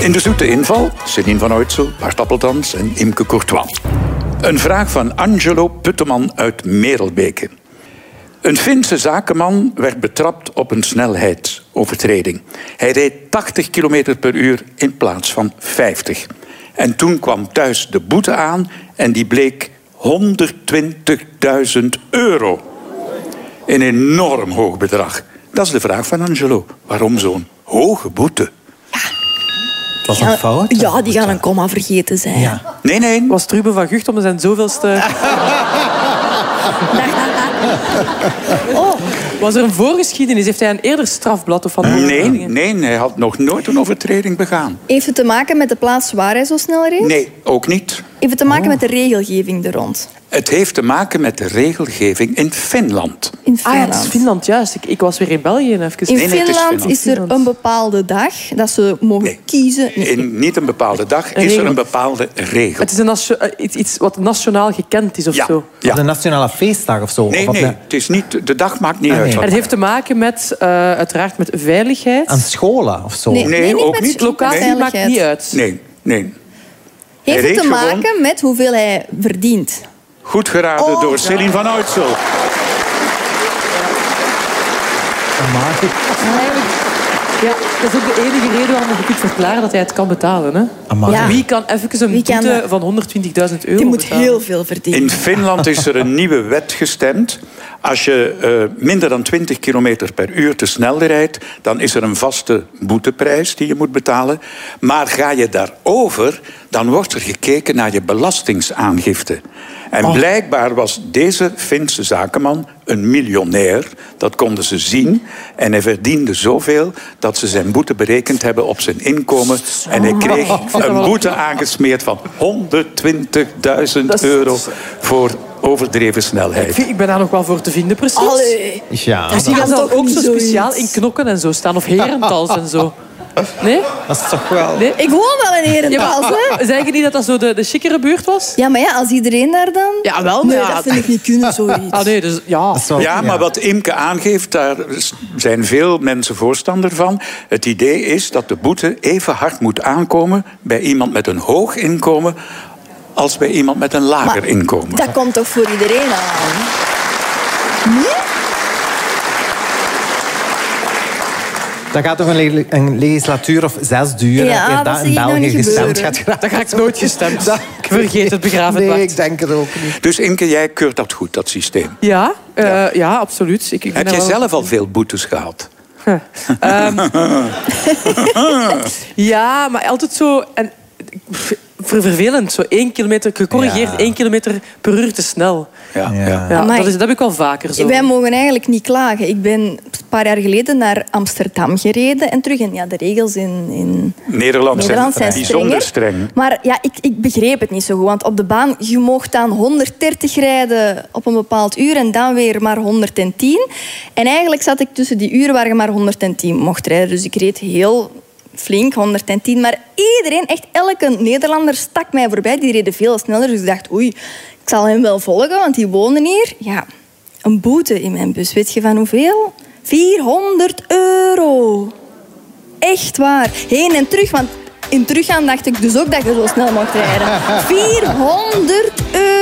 In de zoete inval, Céline van Uytsel, Bart Appeltans en Imke Courtois. Een vraag van Angelo Putteman uit Merelbeke. Een Finse zakenman werd betrapt op een snelheidsovertreding. Hij reed 80 km per uur in plaats van 50. En toen kwam thuis de boete aan en die bleek 120.000 euro. Een enorm hoog bedrag. Dat is de vraag van Angelo. Waarom zo'n hoge boete? Was dat fout? Ja, die gaan een komma vergeten zijn. Ja. Nee. Was het Ruben van Gucht om zijn zoveelste... Was er een voorgeschiedenis? Heeft hij een eerder strafblad of van? Nee, hij had nog nooit een overtreding begaan. Heeft het te maken met de plaats waar hij zo snel reed? Nee, ook niet. Heeft het te maken met de regelgeving er rond? Het heeft te maken met de regelgeving in Finland. In Ah ja, Finland. het is Finland, juist. Ik was weer in België even. In Nee, het is Finland is er Finland. een bepaalde dag dat ze mogen kiezen. Nee. In niet een bepaalde dag is er een bepaalde regel. Het is iets wat nationaal gekend is of zo. Ja. De nationale feestdag of zo? Nee, Of op het is niet, de dag maakt niet uit. nee. wat En het heeft te maken met, uiteraard met veiligheid. aan scholen of zo? Nee, Nee, niet ook met niet. Locatie maakt veiligheid. niet uit. Nee. Heeft Hij het te reed gewoon- maken met hoeveel hij verdient? Goed geraden door Céline van Uytsel. Ja, dat is ook de enige reden waarom je kunt verklaren dat hij het kan betalen. Hè? Amai. Ja. Wie kan even een Wie kan boete dat? van 120.000 euro Die moet betalen? heel veel verdienen. In Finland is er een nieuwe wet gestemd. Als je minder dan 20 km per uur te snel rijdt, dan is er een vaste boeteprijs die je moet betalen. Maar ga je daarover, dan wordt er gekeken naar je belastingaangifte. En blijkbaar was deze Finse zakenman een miljonair. Dat konden ze zien. En hij verdiende zoveel dat ze zijn boete berekend hebben op zijn inkomen. En hij kreeg een boete aangesmeerd van 120.000 euro voor overdreven snelheid. Ik ben daar nog wel voor te vinden, precies. Allee. Ja, Dus die gaan kan dan toch ook niet zo zoiets? speciaal in knokken en zo staan. Of herentals en zo. Nee? dat is toch wel... Nee? Ik woon wel in Herentals, hè? Zeg je niet dat dat zo de chicere buurt was? Ja, maar ja, als iedereen daar dan... Ja, wel, Nee, maar ja. dat vind ik niet kunnen, zoiets. Ah nee, dus ja. Dat is wel- Ja, maar wat Imke aangeeft, daar zijn veel mensen voorstander van. Het idee is dat de boete even hard moet aankomen bij iemand met een hoog inkomen als bij iemand met een lager Maar inkomen. dat komt toch voor iedereen aan? Nee? Dat gaat toch een legislatuur of 6 duren. Ja, eer dat dat zie in ik nog België niet gestemd gebeuren. gaat geraken. Dat ga ik nooit gestemd. Vergeet het, begraven Nee, Bart. ik denk het ook niet. Dus Imke, jij keurt dat goed, dat systeem. Ja, ja, absoluut. Ik ben Heb daar jij wel- zelf al veel boetes gehad? Ja, maar altijd zo... En, vervelend, zo 1 kilometer... Gecorrigeerd Ja. 1 kilometer per uur te snel. Ja. Ja. Ja, Amai. dat heb ik wel vaker zo. Wij mogen eigenlijk niet klagen. Ik ben een paar jaar geleden naar Amsterdam gereden en terug. En ja, de regels in Nederland zijn bijzonder strenger. streng. Maar ja, ik begreep het niet zo goed. Want op de baan, je mocht dan 130 rijden op een bepaald uur en dan weer maar 110. En eigenlijk zat ik tussen die uren waar je maar 110 mocht rijden. Dus ik reed heel flink, 110. Maar iedereen, echt elke Nederlander stak mij voorbij. Die reden veel sneller. Dus ik dacht, oei, ik zal hem wel volgen, want die wonen hier. Ja, een boete in mijn bus. Weet je van hoeveel? 400 euro. Echt waar. Heen en terug, want in teruggaan dacht ik dus ook dat je zo snel mocht rijden. 400 euro.